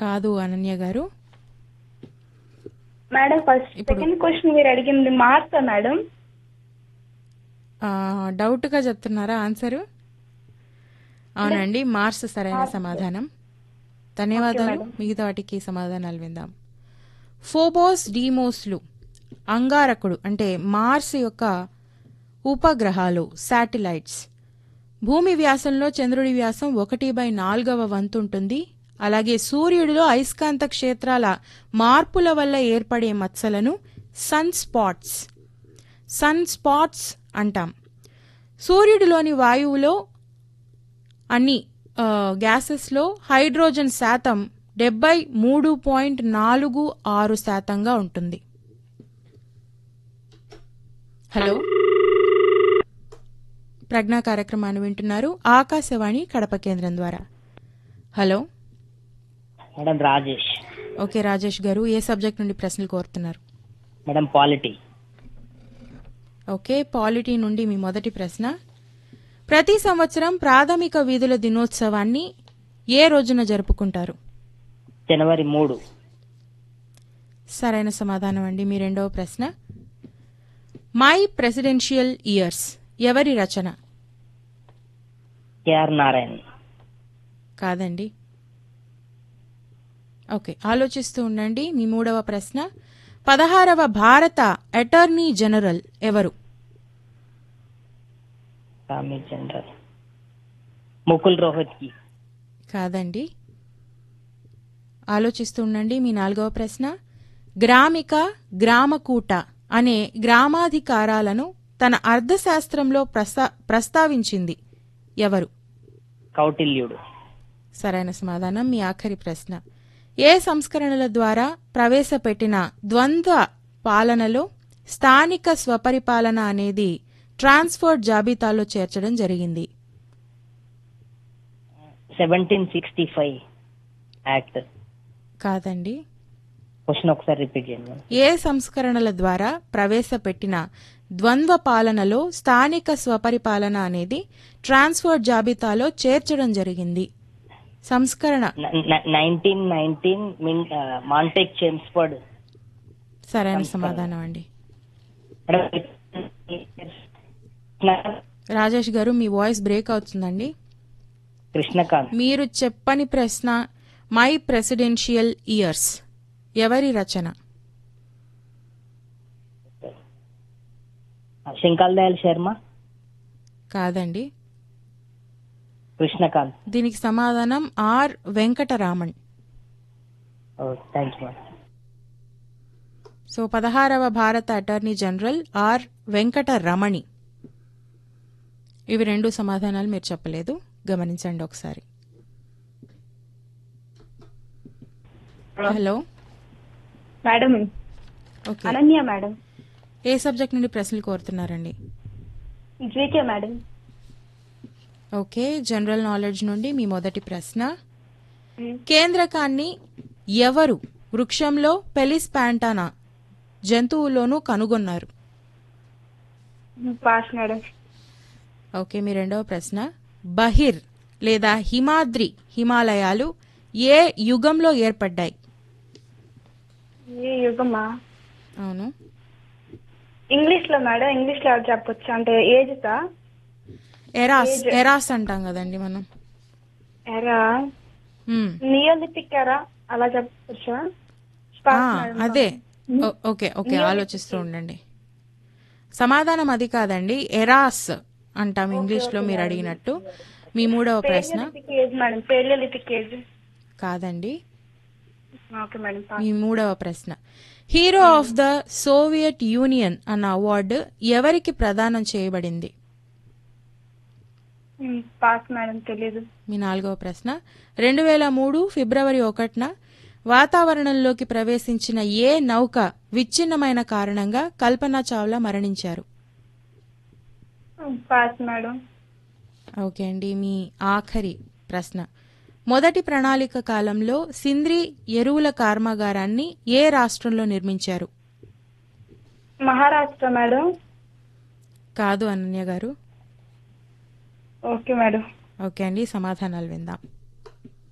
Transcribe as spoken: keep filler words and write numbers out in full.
కాదు అనన్య గారు. Madam first second question మీరు అడిగింది మార్చా మేడం? డౌట్ గా చెప్తున్నారా ఆన్సర్? అవునండి, మార్స్ సరైన సమాధానం. ధన్యవాదాలు. మిగతా వాటికి సమాధానాలు విందాం. ఫోబోస్ డీమోస్లు అంగారకుడు అంటే మార్స్ యొక్క ఉపగ్రహాలు, శాటిలైట్స్. భూమి వ్యాసంలో చంద్రుడి వ్యాసం ఒకటి బై నాలుగవ వంతు ఉంటుంది. అలాగే సూర్యుడిలో అయస్కాంత క్షేత్రాల మార్పుల వల్ల ఏర్పడే మచ్చలను సన్ స్పాట్స్ సన్ స్పాట్స్ అంటాం. సూర్యుడిలోని వాయువులో అన్ని గ్యాసెస్లో హైడ్రోజన్ శాతం డెబ్బై మూడు పాయింట్ నాలుగు ఆరు శాతంగా ఉంటుంది. హలో, ప్రజ్ఞా కార్యక్రమాన్ని వింటున్నారు ఆకాశవాణి కడప కేంద్రం ద్వారా. Hello madam, Rajesh. Okay Rajesh గారు, ఏ సబ్జెక్ట్ నుండి ప్రశ్నలు కోరుతున్నారు? Madam polity. ఓకే, పాలిటీ నుండి మీ మొదటి ప్రశ్న. ప్రతి సంవత్సరం ప్రాథమిక వీధుల దినోత్సవాన్ని ఏ రోజున జరుపుకుంటారు? జనవరి మూడు. సరైన సమాధానం అండి. మీ రెండవ ప్రశ్న. మై ప్రెసిడెన్షియల్ ఇయర్స్ ఎవరి రచన? కేఆర్ నారాయణ్. కాదండి. ఓకే, ఆలోచిస్తూ ఉండండి. మీ మూడవ ప్రశ్న. పదహారవ భారత అటార్నీ జనరల్ ఎవరు? జనరల్ ముకుల్ రోహత్గి. కాదండి, ఆలోచిస్తూ ఉండండి. మీ నాలుగవ ప్రశ్న. గ్రామిక గ్రామకూట అనే గ్రామాధికారాలను తన అర్థశాస్త్రంలో ప్రస్తా ప్రస్తావించింది ఎవరు? కౌటిల్యుడు. సరైన సమాధానం. మీ ఆఖరి ప్రశ్న. ఏ సంస్కరణల ద్వారా ప్రవేశపెట్టిన ద్వంద్వ పాలనలో స్థానిక స్వపరిపాలన అనేది ట్రాన్స్ఫర్డ్ జాబితాలో చేర్చడం జరిగింది? Seventeen sixty five act. కాదండి. క్వశ్చన్ ఒకసారి రిపీట్ చేయండి. ఏ సంస్కరణల ద్వారా ప్రవేశపెట్టిన ద్వంద్వ పాలనలో స్థానిక స్వపరిపాలన అనేది ట్రాన్స్ఫర్డ్ జాబితాలో చేర్చడం జరిగింది? సంస్కరణ నైన్టీన్ నైన్టీన్ మాంటెక్ చేమ్స్ఫర్డ్. సరైన సమాధానం అండి. రాజేష్ గారు, మీ వాయిస్ బ్రేక్ అవుతుందండి. కృష్ణకాంత్. మీరు చెప్పని ప్రశ్న. మై ప్రెసిడెన్షియల్ ఇయర్స్ ఎవరి రచన? శంకల్ దయాల్ శర్మ. కాదండి. కృష్ణకాంత్. దీనికి సమాధానం ఆర్ వెంకటరామన్. సో పదహారవ భారత అటార్నీ జనరల్ ఆర్ వెంకటరమణి. ఇవి రెండు సమాధానాలు మీరు చెప్పలేదు, గమనించండి ఒకసారి. Hello madam. Okay, Ananya madam. ఏ సబ్జెక్ట్ నుండి ప్రశ్నలు కోరుతున్నారండి? GK madam. Okay, general knowledge నుండి మీ మొదటి ప్రశ్న. కేంద్రకాన్ని ఎవరు వృక్షంలో పెలిస్ ప్యాంటానా జంతువులోనూ కనుగొన్నారు? Pass madam. ఓకే, మీ రెండవ ప్రశ్న. బహిర్ లేదా హిమాద్రి హిమాలయాలు ఏ యుగంలో ఏర్పడ్డాయి? ఏ యుగమా? అవును. ఇంగ్లీష్ లో మేడం, ఇంగ్లీష్ లో చెప్పొచ్చు అంటే ఏజ్ కా? ఎరాస్ ఎరాస్ అంటాం కదండి మనం. ఎరా నియోలిథిక్ ఎరా అలా చెప్పొచ్చా? అదే. ఓకే ఓకే ఆలోచిస్తూ ఉండండి. సమాధానం అది కాదండి, ఎరాస్ అంటాం ఇంగ్లీష్ లో మీరు అడిగినట్టు. మీ మూడవ ప్రశ్న. కాదండి. మీ మూడవ ప్రశ్న. Hero of the Soviet union అన్న అవార్డు ఎవరికి ప్రదానం చేయబడింది? మీ నాలుగవ ప్రశ్న. రెండు వేల మూడు ఫిబ్రవరి ఒకటిన వాతావరణంలోకి ప్రవేశించిన ఏ నౌక విచ్ఛిన్నమైన కారణంగా కల్పనా చావ్లా మరణించారు? ఓకే అండి. మీ ఆఖరి ప్రశ్న. మొదటి ప్రణాళిక కాలంలో సింద్రి ఎరువుల కర్మాగారాన్ని ఏ రాష్ట్రంలో నిర్మించారు? మహారాష్ట్ర మేడం. కాదు అనన్య గారు. Okay madam. ఓకే అండి, సమాధానాలు విందాం.